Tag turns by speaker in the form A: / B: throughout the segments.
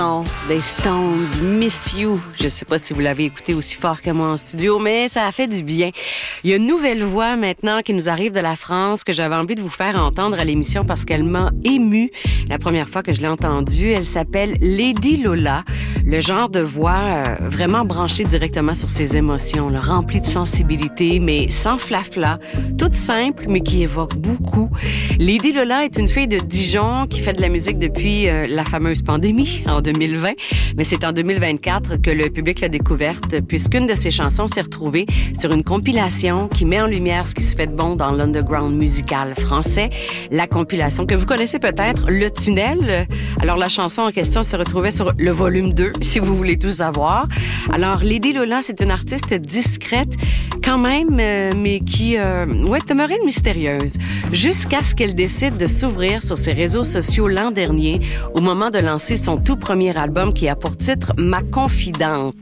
A: Des Stones, Miss You. Je sais pas si vous l'avez écouté aussi fort que moi en studio, mais ça a fait du bien. Il y a une nouvelle voix maintenant qui nous arrive de la France que j'avais envie de vous faire entendre à l'émission parce qu'elle m'a émue la première fois que je l'ai entendue. Elle s'appelle Lady Lola. Le genre de voix vraiment branchée directement sur ses émotions, là, remplie de sensibilité, mais sans flafla. Toute simple, mais qui évoque beaucoup. Lady Lola est une fille de Dijon qui fait de la musique depuis la fameuse pandémie en 2020, mais c'est en 2024 que le public l'a découverte, puisqu'une de ses chansons s'est retrouvée sur une compilation qui met en lumière ce qui se fait de bon dans l'underground musical français. La compilation que vous connaissez peut-être, Le Tunnel. Alors, la chanson en question se retrouvait sur le volume 2, si vous voulez tout savoir. Alors, Lady Lola, c'est une artiste discrète quand même, mais qui demeurait mystérieuse, jusqu'à ce qu'elle décide de s'ouvrir sur ses réseaux sociaux l'an dernier, au moment de lancer son tout premier album qui a pour titre « Ma confidente ».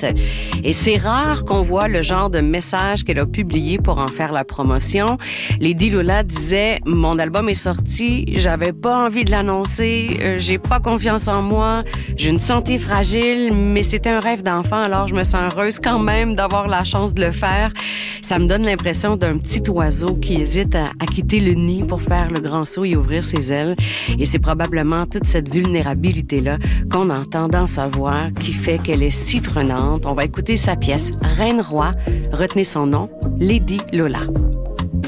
A: Et c'est rare qu'on voit le genre de message qu'elle a publié pour en faire la promotion. Lady Lola disait « Mon album est sorti, j'avais pas envie de l'annoncer, j'ai pas confiance en moi, j'ai une santé fragile, mais c'était un rêve d'enfant, alors je me sens heureuse quand même d'avoir la chance de le faire. » Ça me donne l'impression d'un petit oiseau qui hésite à quitter le nid pour faire le grand saut et ouvrir ses ailes. Et c'est probablement toute cette vulnérabilité-là qu'on entend dans sa voix qui fait qu'elle est si prenante. On va écouter sa pièce « Reine Roi ». Retenez son nom, Lady Lola.